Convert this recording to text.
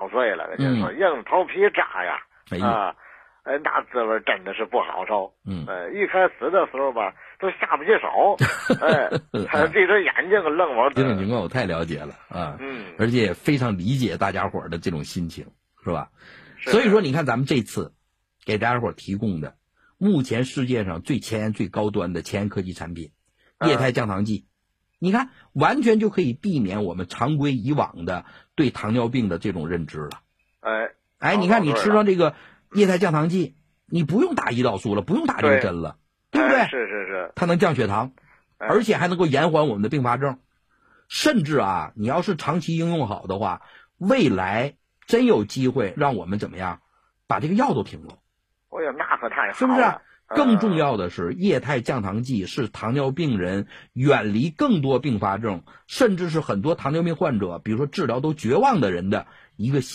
咬碎了，就是说硬头皮渣呀，那滋味真的是不好受。一开始的时候吧，都下不去手，闭着眼睛愣往这种情况我太了解了啊，而且非常理解大家伙的这种心情，是吧？所以说，你看咱们这次给大家伙提供的目前世界上最前沿、最高端的前沿科技产品液态降糖剂，你看完全就可以避免我们常规以往的对糖尿病的这种认知了。你看你吃上这个液态降糖剂，你不用打胰岛素了，不用打这个针了，对不对？ 是， 它能降血糖，而且还能够延缓我们的并发症，甚至你要是长期应用好的话，未来真有机会让我们怎么样把这个药都停了。 那可太好了， 是不是？更重要的是，液态降糖剂是糖尿病人远离更多并发症，甚至是很多糖尿病患者，比如说治疗都绝望的人的一个